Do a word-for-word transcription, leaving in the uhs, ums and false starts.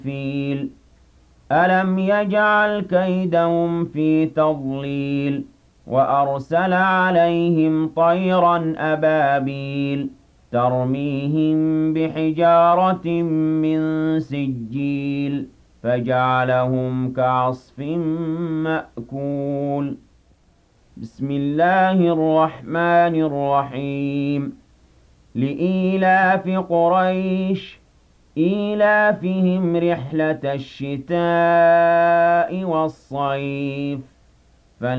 فِيلٍ أَلَمْ يَجْعَلْ كَيْدَهُمْ فِي تَضْلِيلٍ وَأَرْسَلَ عَلَيْهِمْ طَيْرًا أَبَابِيلَ تَرْمِيهِم بِحِجَارَةٍ مِّن سِجِّيلٍ فَجَعَلَهُمْ كَعَصْفٍ مَّأْكُولٍ بسم الله الرحمن الرحيم لإيلاف قريش إيلافهم رحلة الشتاء والصيف